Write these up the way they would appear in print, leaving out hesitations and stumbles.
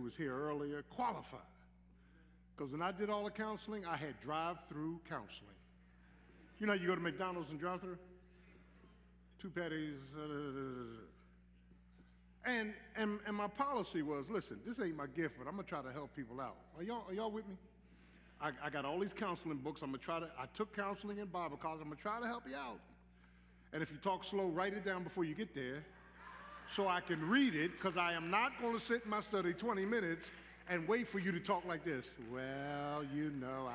was here earlier, qualified. Because when I did all the counseling, I had drive-through counseling. You know, you go to McDonald's and drive-through? 2 patties. And my policy was, listen, this ain't my gift, but I'm going to try to help people out. Are y'all with me? I got all these counseling books. I took counseling in Bible college. I'm going to try to help you out. And if you talk slow, write it down before you get there so I can read it, because I am not going to sit in my study 20 minutes and wait for you to talk like this. Well, you know,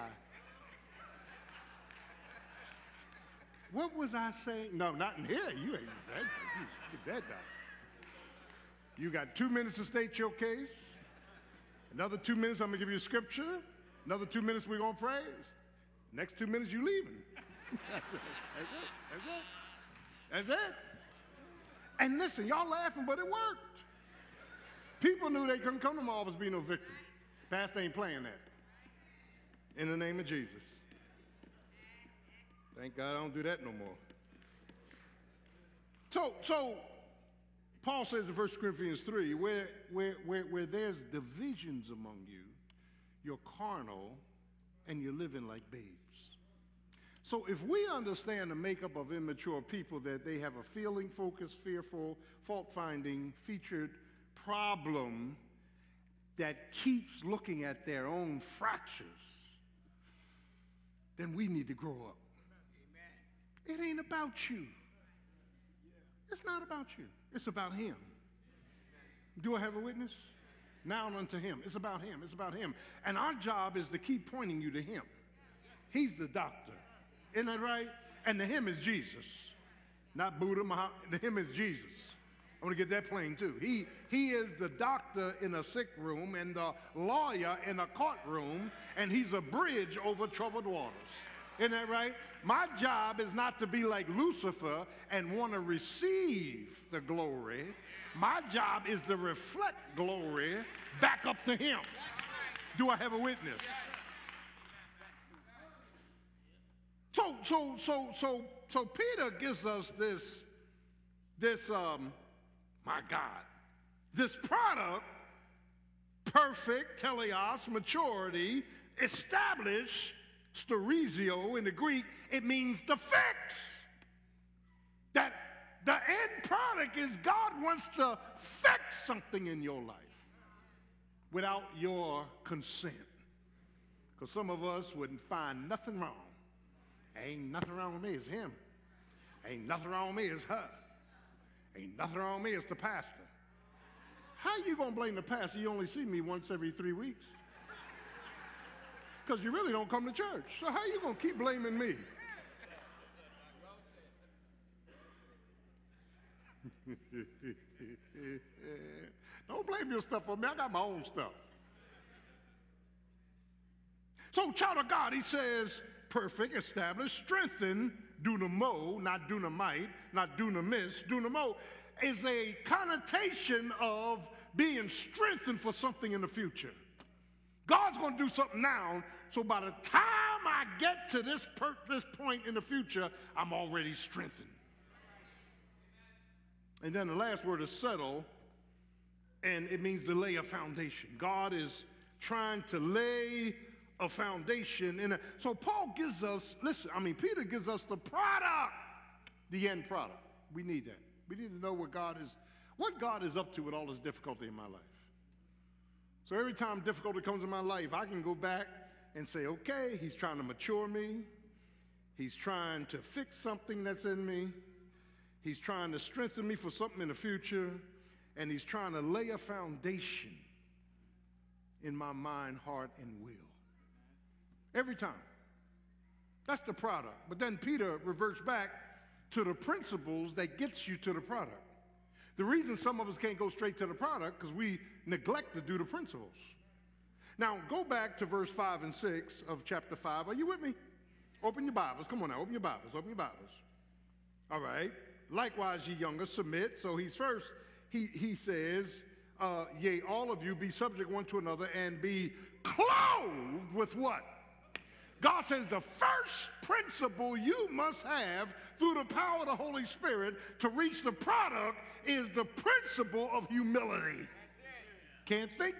what was I saying? No, not in here. You ain't that. You get that done. You got 2 minutes to state your case. Another 2 minutes, I'm going to give you a scripture. Another 2 minutes, we're going to pray. Next 2 minutes, you leaving. That's it. And listen, y'all laughing, but it worked. People knew they couldn't come to my office be no victim. Pastor ain't playing that. In the name of Jesus. Thank God I don't do that no more. So Paul says in 1 Corinthians 3, where there's divisions among you, you're carnal and you're living like babes. So if we understand the makeup of immature people, that they have a feeling, focused, fearful, fault-finding, featured problem that keeps looking at their own fractures, then we need to grow up. Amen. It ain't about you. It's not about you. It's about him. Do I have a witness? Now unto him. It's about him. It's about him. And our job is to keep pointing you to him. He's the doctor. Isn't that right? And the him is Jesus. Not Buddha, Muhammad. The him is Jesus. I want to get that plain too. He is the doctor in a sick room and the lawyer in a courtroom, and he's a bridge over troubled waters. Isn't that right? My job is not to be like Lucifer and want to receive the glory. My job is to reflect glory back up to him. Do I have a witness? So Peter gives us this my God, this product, perfect, teleos, maturity, established, sterizio in the Greek, it means to fix. That the end product is God wants to fix something in your life without your consent. Because some of us wouldn't find nothing wrong. Ain't nothing wrong with me, it's him. Ain't nothing wrong with me, it's her. Ain't nothing wrong with me, it's the pastor. How you going to blame the pastor? You only see me once every 3 weeks. Because you really don't come to church. So how you going to keep blaming me? Don't blame your stuff on me. I got my own stuff. So, child of God, he says, perfect, established, strengthened, dunamo, not dunamite, not dunamis. Dunamo is a connotation of being strengthened for something in the future. God's going to do something now, so by the time I get to this point in the future, I'm already strengthened. And then the last word is settle, and it means to lay a foundation. God is trying to lay a foundation. So Paul gives us, Peter gives us the product, the end product. We need that. We need to know what God is up to with all this difficulty in my life. So every time difficulty comes in my life, I can go back and say, okay, he's trying to mature me. He's trying to fix something that's in me. He's trying to strengthen me for something in the future. And he's trying to lay a foundation in my mind, heart, and will. Every time. That's the product. But then Peter reverts back to the principles that gets you to the product. The reason some of us can't go straight to the product because we neglect to do the principles. Now, go back to verse 5 and 6 of chapter 5. Are you with me? Open your Bibles. Come on now. Open your Bibles. Open your Bibles. All right. Likewise, ye younger, submit. So he says, yea, all of you be subject one to another and be clothed with what? God says the first principle you must have through the power of the Holy Spirit to reach the product is the principle of humility. Can't think